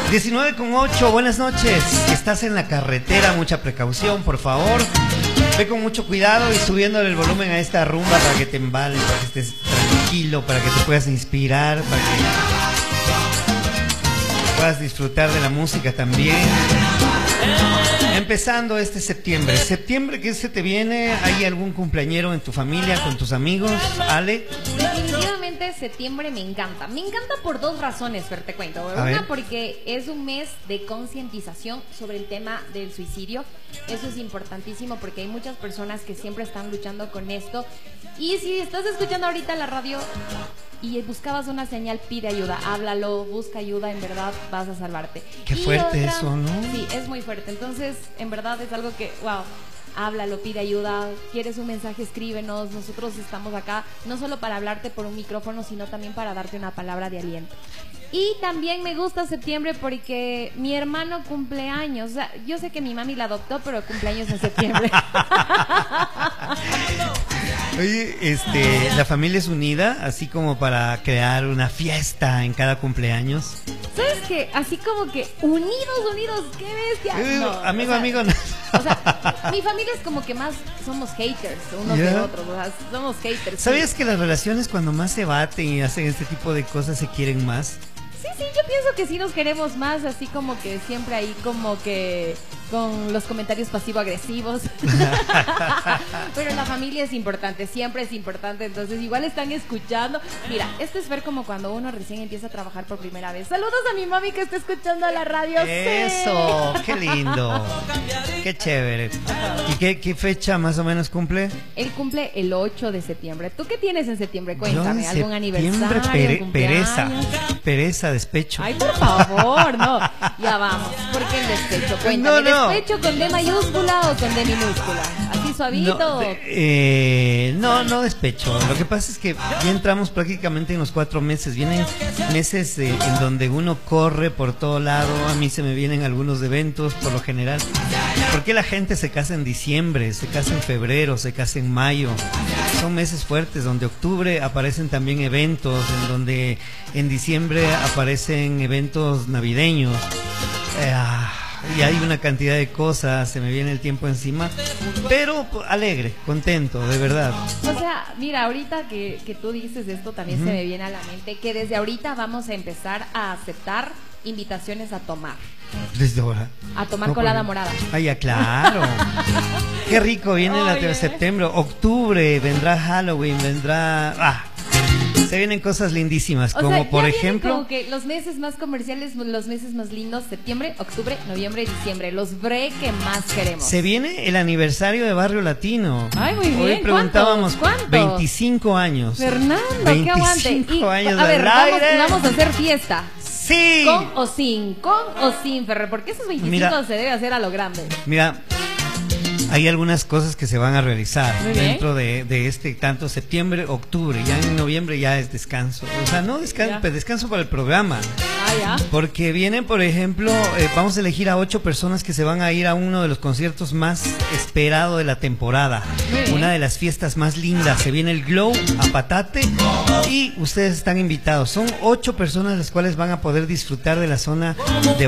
19:08, buenas noches. Estás en la carretera, mucha precaución, por favor. Ve con mucho cuidado y subiéndole el volumen a esta rumba para que te embales, para que estés tranquilo, para que te puedas inspirar, para que puedas disfrutar de la música también. Empezando este septiembre. Septiembre, ¿qué se te viene? ¿Hay algún cumpleañero en tu familia, con tus amigos? Ale. Definitivamente septiembre me encanta. Me encanta por dos razones, Fer, te cuento. Una, porque es un mes de concientización sobre el tema del suicidio. Eso es importantísimo porque hay muchas personas que siempre están luchando con esto. Y si estás escuchando ahorita la radio y buscabas una señal, pide ayuda, háblalo, busca ayuda, en verdad vas a salvarte. Qué fuerte eso, ¿no? Sí, es muy fuerte. Entonces, en verdad es algo que, wow, háblalo, pide ayuda. ¿Quieres un mensaje? Escríbenos. Nosotros estamos acá no solo para hablarte por un micrófono, sino también para darte una palabra de aliento. Y también me gusta septiembre porque mi hermano cumple años. O sea, yo sé que mi mami la adoptó, pero cumpleaños en septiembre. Oye, la familia es unida, así como para crear una fiesta en cada cumpleaños. ¿Sabes qué? Así como que unidos, qué bestia. No, amigo, no. O sea, mi familia es como que más somos haters unos de otros, o sea, somos haters. ¿Sabías sí, que las relaciones cuando más se baten y hacen este tipo de cosas se quieren más? Sí, yo pienso que sí nos queremos más, así como que siempre ahí como que con los comentarios pasivo-agresivos. Pero la familia es importante, siempre es importante, entonces igual están escuchando. Mira, esto es ver como cuando uno recién empieza a trabajar por primera vez. Saludos a mi mami que está escuchando la radio. Eso, qué lindo, qué chévere. ¿Y qué fecha más o menos cumple? Él cumple el 8 de septiembre. ¿Tú qué tienes en septiembre? Cuéntame, ¿algún aniversario? Pereza, despecho. Ay, por favor, no. Ya vamos. ¿Por qué el despecho? Cuéntame, No. ¿despecho con D mayúscula o con D minúscula? ¿Así suavito? No despecho. Lo que pasa es que ya entramos prácticamente en los 4 meses. Vienen meses en donde uno corre por todo lado. A mí se me vienen algunos eventos, por lo general. ¿Por qué la gente se casa en diciembre, se casa en febrero, se casa en mayo? Son meses fuertes, donde octubre aparecen también eventos, en donde en diciembre aparecen eventos navideños. Y hay una cantidad de cosas, se me viene el tiempo encima, pero alegre, contento, de verdad. O sea, mira, ahorita que tú dices esto, también se me viene a la mente que desde ahorita vamos a empezar a aceptar invitaciones a tomar. Desde ahora. A tomar colada morada. Ay, ya, claro. Qué rico, viene septiembre, octubre, vendrá Halloween, vendrá... Se vienen cosas lindísimas, como por ejemplo... Como que los meses más comerciales, los meses más lindos, septiembre, octubre, noviembre y diciembre, los bre que más queremos. Se viene el aniversario de Barrio Latino. Ay, muy bien. Hoy preguntábamos, ¿Cuánto? 25 años. Fernando, 25 qué aguante. 25 años a ver, al aire. vamos a hacer fiesta. Sí. Con o sin, Ferrer, porque esos 25 se debe hacer a lo grande. Mira, hay algunas cosas que se van a realizar dentro de tanto septiembre, octubre. Ya en noviembre ya es descanso. O sea, no descanso, pero descanso para el programa. Porque vienen, por ejemplo, vamos a elegir a 8 personas que se van a ir a uno de los conciertos más esperados de la temporada. Una de las fiestas más lindas. Se viene el Glow a Patate y ustedes están invitados. Son 8 personas las cuales van a poder disfrutar de la zona de